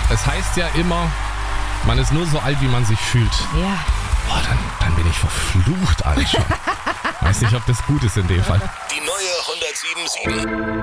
Es heißt ja immer, man ist nur so alt, wie man sich fühlt. Ja. Boah, dann bin ich verflucht alt schon. Weiß nicht, ob das gut ist in dem Fall. Die neue 107.7.